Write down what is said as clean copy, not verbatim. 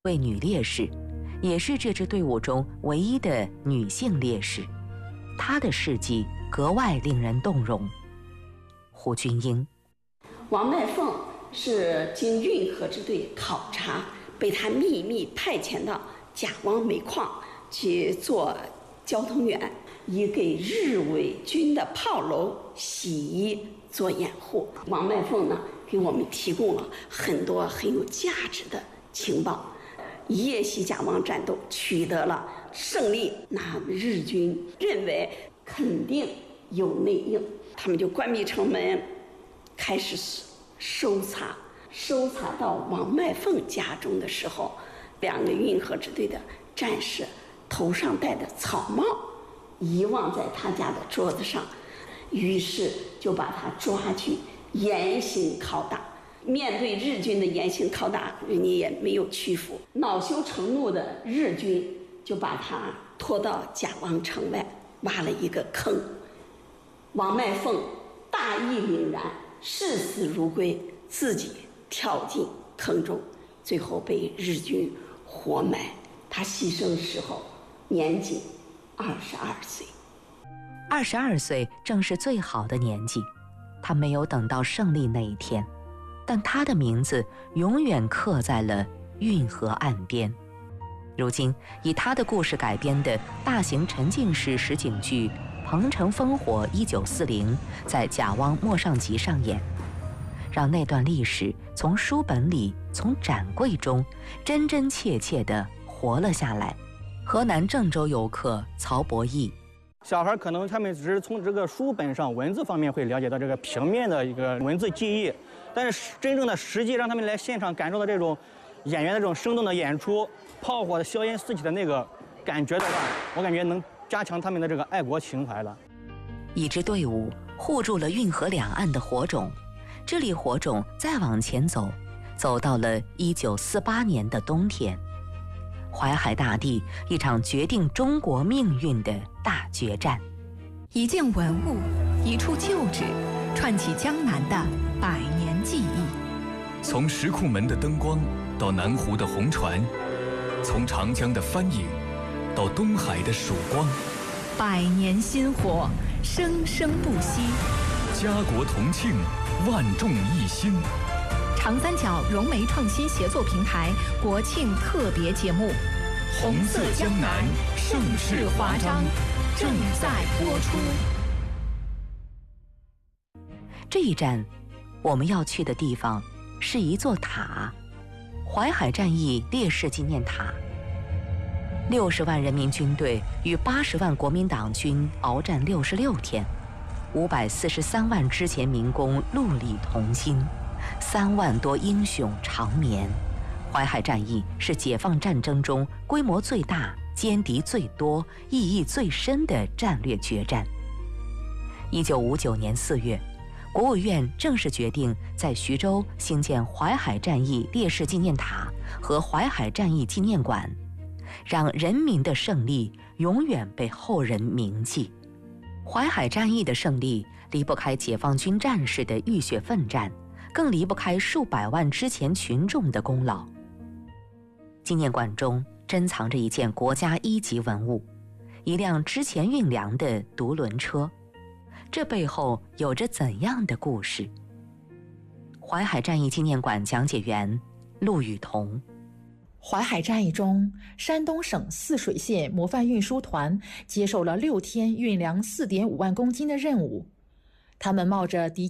位女烈士，也是这支队伍中唯一的女性烈士。她的事迹格外令人动容。胡君英， 王麦凤是经运河支队考察，被他秘密派遣到甲汪煤矿去做交通员，以给日伪军的炮楼洗衣做掩护。王麦凤呢，给我们提供了很多很有价值的情报。夜袭甲汪战斗取得了胜利，那日军认为肯定有内应，他们就关闭城门，开始搜查到王麦凤家中的时候，两个运河支队的战士头上戴的草帽遗忘在他家的桌子上，于是就把他抓去严刑拷打。面对日军的严刑拷打，人家也没有屈服，恼羞成怒的日军就把他拖到甲汪城外挖了一个坑。王麦凤大义凛然，视死如归，自己跳进坑中，最后被日军活埋。他牺牲的时候年仅22岁。 22岁正是最好的年纪，他没有等到胜利那一天，但他的名字永远刻在了运河岸边。如今以他的故事改编的大型沉浸式实景剧《彭城烽火1940》在甲汪莫上集上演，让那段历史从书本里、从展柜中真真切切地活了下来。河南郑州游客曹博义， 小孩可能他们只是从这个书本上文字方面会了解到这个平面的一个文字记忆，但是真正的实际让他们来现场感受到这种演员的这种生动的演出，炮火的硝烟四起的那个感觉的话，我感觉能加强他们的这个爱国情怀了。 一支队伍护住了运河两岸的火种，这粒火种再往前走，走到了1948年的冬天。淮海大地，一场决定中国命运的大决战。 一件文物，一处旧址，串起江南的百年记忆。 从石库门的灯光到南湖的红船，从长江的帆影到东海的曙光， 百年薪火，生生不息。 家国同庆，万众一心。 长三角融媒创新协作平台国庆特别节目《 红色江南，盛世华章》 正在播出。 这一站，我们要去的地方是一座塔——淮海战役烈士纪念塔。60万人民军队与80万国民党军鏖战66天，543万之前民工戮力同心，3万多英雄长眠。淮海战役是解放战争中规模最大、歼敌最多、意义最深的战略决战。1959年4月，国务院正式决定在徐州兴建淮海战役烈士纪念塔和淮海战役纪念馆，让人民的胜利永远被后人铭记。淮海战役的胜利离不开解放军战士的浴血奋战，更离不开数百万之前群众的功劳。纪念馆中珍藏着一件国家一级文物，一辆之前运粮的独轮车，这背后有着怎样的故事？淮海战役纪念馆讲解员陆雨桐。 淮海战役中，山东省泗水县模范运输团接受了6天运粮4.5万公斤的任务，他们冒着敌